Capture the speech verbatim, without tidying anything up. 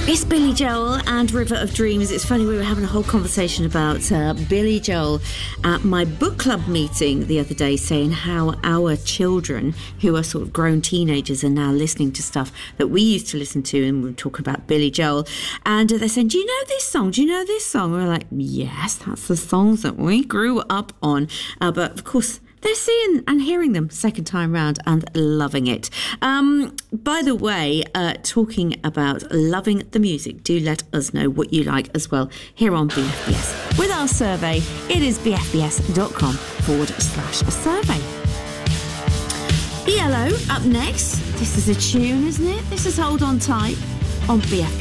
It's Billy Joel and River of Dreams. It's funny, we were having a whole conversation about uh, Billy Joel at my book club meeting the other day, saying how our children, who are sort of grown teenagers, are now listening to stuff that we used to listen to, and we were talking about Billy Joel. And uh, they're saying, do you know this song? Do you know this song? We're like, yes, that's the songs that we grew up on. Uh, but of course, they're seeing and hearing them second time round and loving it. Um, by the way, uh, talking about loving the music, do let us know what you like as well here on B F B S. With our survey, it is bfbs.com forward slash survey. E L O up next. This is a tune, isn't it? This is Hold On Tight on B F B S.